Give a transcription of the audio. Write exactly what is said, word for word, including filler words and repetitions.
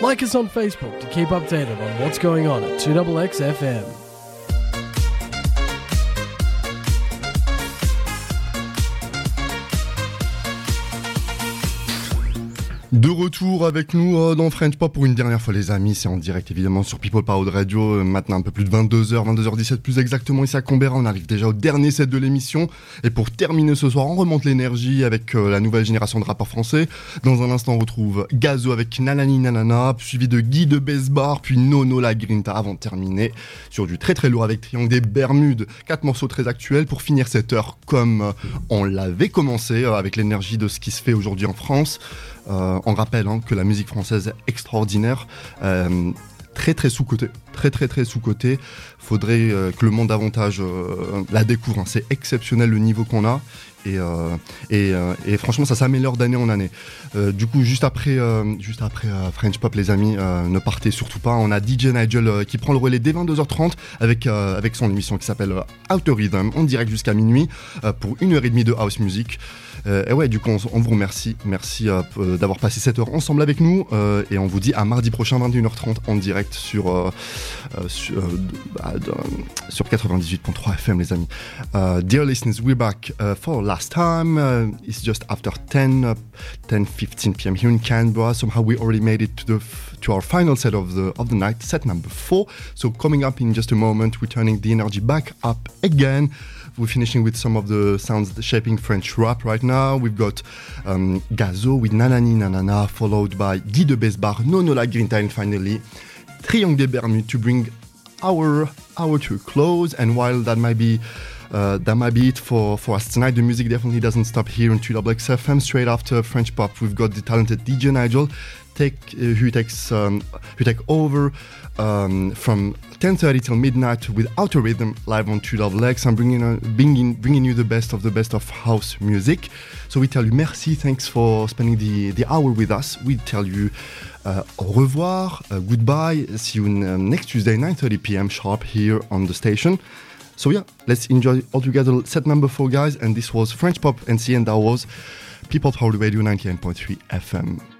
Like us on Facebook to keep updated on what's going on at two X X F M. De retour avec nous euh, dans French Pop pour une dernière fois les amis, c'est en direct évidemment sur People Power Radio, euh, maintenant un peu plus de vingt-deux heures, vingt-deux heures dix-sept plus exactement ici à Canberra, on arrive déjà au dernier set de l'émission et pour terminer ce soir on remonte l'énergie avec euh, la nouvelle génération de rappeurs français. Dans un instant on retrouve Gazo avec Nanani Nanana, suivi de Guy de Besbar, puis Nono La Grinta avant de terminer sur du très très lourd avec Triangle des Bermudes, quatre morceaux très actuels pour finir cette heure comme euh, on l'avait commencé euh, avec l'énergie de ce qui se fait aujourd'hui en France. Euh, on rappelle hein, que la musique française est extraordinaire, euh, très très sous-cotée, très très très sous-cotée. Faudrait euh, que le monde davantage euh, la découvre. Hein. C'est exceptionnel le niveau qu'on a. Et, euh, et, euh, et franchement ça s'améliore d'année en année. Euh, du coup juste après, euh, juste après euh, French Pop les amis, euh, ne partez surtout pas. On a D J Nigel euh, qui prend le relais dès vingt-deux heures trente avec, euh, avec son émission qui s'appelle euh, Outer Rhythm en direct jusqu'à minuit euh, pour une heure et demie de house music. Euh, et ouais du coup on, on vous remercie, merci euh, d'avoir passé cette heure ensemble avec nous euh, et on vous dit à mardi prochain vingt et une heures trente en direct sur, euh, euh, sur, euh, bah, de, sur quatre-vingt-dix-huit virgule trois F M les amis. Uh, dear listeners, we're back uh, for last time. Uh, it's just after ten, uh, ten fifteen p.m. here in Canberra. Somehow we already made it to the f- to our final set of the of the night, set number four. So coming up in just a moment, we're turning the energy back up again. We're finishing with some of the sounds shaping French rap right now. We've got um, Gazo with Nanani Nanana, followed by Guy de Besbar, Nono La Grinta, and finally Triangle des Bermudes to bring our hour to a close. And while that might be Uh, that might be it for, for us tonight. The music definitely doesn't stop here on two X X F M. Straight after French Pop, we've got the talented D J Nigel, take, uh, who takes um, who take over um, from ten thirty till midnight with Outer Rhythm live on two X X. I'm bringing, uh, bringing bringing you the best of the best of house music. So we tell you merci, thanks for spending the the hour with us. We tell you uh, au revoir, uh, goodbye. See you uh, next Tuesday, nine thirty p.m. sharp here on the station. So yeah, let's enjoy all together set number four, guys. And this was French Pop and C, and that was People Power Radio ninety-nine point three F M.